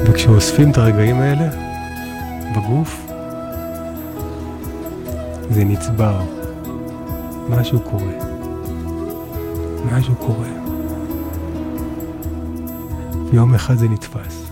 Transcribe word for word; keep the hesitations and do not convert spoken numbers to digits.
וכשאוספים את הרגעים האלה בגוף, זה נצבר. משהו קורה. משהו קורה. יום אחד זה נתפס.